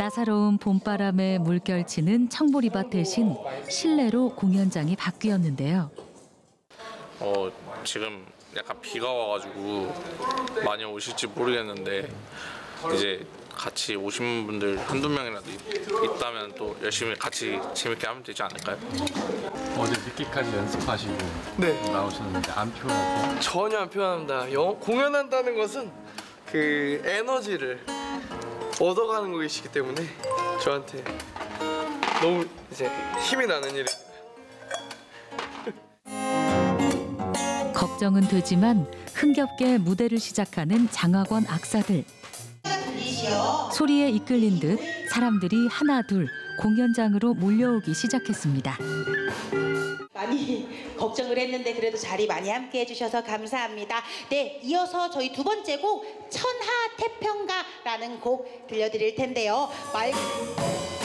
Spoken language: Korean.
따사로운 봄바람에 물결치는 청보리밭 대신 실내로 공연장이 바뀌었는데요. 지금 약간 비가 와가지고 많이 오실지 모르겠는데 이제 같이 오신 분들 한두 명이라도 있다면 또 열심히 같이 재밌게 하면 되지 않을까요? 어제 늦게까지 연습하시고 나오셨는데 안 피곤하세요? 전혀 안 피곤합니다. 공연한다는 것은 그 에너지를 얻어가는 것이기 때문에 저한테 너무 이제 힘이 나는 일입니다. 걱정은 되지만 흥겹게 무대를 시작하는 장학원 악사들. 소리에 이끌린 듯 사람들이 하나둘 공연장으로 몰려오기 시작했습니다. 많이 걱정을 했는데 그래도 자리 많이 함께 해주셔서 감사합니다. 네, 이어서 저희 두 번째 곡 천하태평가라는 곡 들려드릴 텐데요.